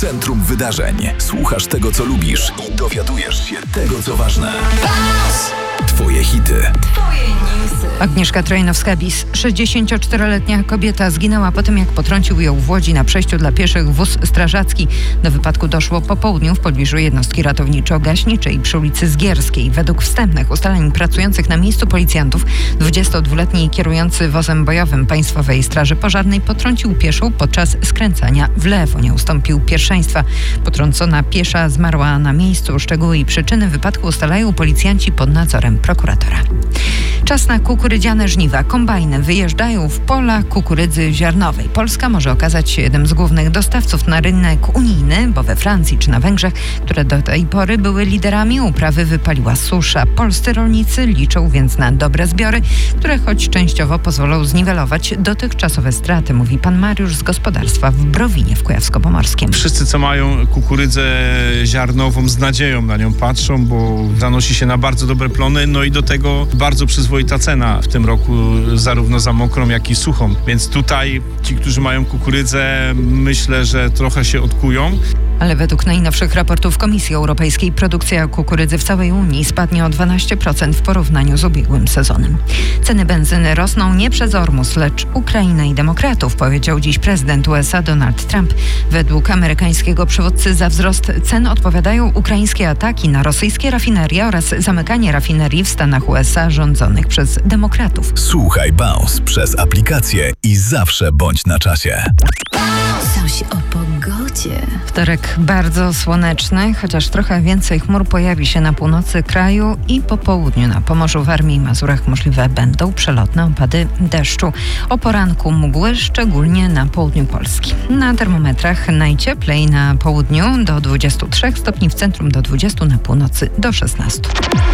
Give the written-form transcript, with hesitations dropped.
Centrum wydarzeń. Słuchasz tego, co lubisz i dowiadujesz się tego, co ważne. Twoje hity. Twoje newsy. Agnieszka Trojnowska-Bis, 64-letnia kobieta, zginęła po tym, jak potrącił ją w Łodzi na przejściu dla pieszych wóz strażacki. Do wypadku doszło po południu w pobliżu jednostki ratowniczo-gaśniczej przy ulicy Zgierskiej. Według wstępnych ustaleń pracujących na miejscu policjantów, 22-letni kierujący wozem bojowym Państwowej Straży Pożarnej potrącił pieszą podczas skręcania w lewo. Nie ustąpił pierwszeństwa. Potrącona piesza zmarła na miejscu. Szczegóły i przyczyny wypadku ustalają policjanci pod nadzorem prokuratora. Czas na kukurydziane żniwa. Kombajny wyjeżdżają w pola kukurydzy ziarnowej. Polska może okazać się jednym z głównych dostawców na rynek unijny, bo we Francji czy na Węgrzech, które do tej pory były liderami uprawy, wypaliła susza. Polscy rolnicy liczą więc na dobre zbiory, które choć częściowo pozwolą zniwelować dotychczasowe straty, mówi pan Mariusz z gospodarstwa w Browinie w Kujawsko-Pomorskim. Wszyscy, co mają kukurydzę ziarnową, z nadzieją na nią patrzą, bo zanosi się na bardzo dobre plony, no i do tego bardzo przyzwoita cena w tym roku, zarówno za mokrą, jak i suchą. Więc tutaj ci, którzy mają kukurydzę, myślę, że trochę się odkują. Ale według najnowszych raportów Komisji Europejskiej produkcja kukurydzy w całej Unii spadnie o 12% w porównaniu z ubiegłym sezonem. Ceny benzyny rosną nie przez Ormus, lecz Ukrainę i demokratów, powiedział dziś prezydent USA Donald Trump. Według amerykańskiego przywódcy za wzrost cen odpowiadają ukraińskie ataki na rosyjskie rafinerie oraz zamykanie rafinerii w Stanach USA rządzonych przez demokratów. Słuchaj Bounce przez aplikację i zawsze bądź na czasie. Coś o pogodzie. Wtorek bardzo słoneczny, chociaż trochę więcej chmur pojawi się na północy kraju i po południu. Na Pomorzu, Warmii i Mazurach możliwe będą przelotne opady deszczu. O poranku mgły, szczególnie na południu Polski. Na termometrach najcieplej na południu do 23 stopni, w centrum do 20, na północy do 16.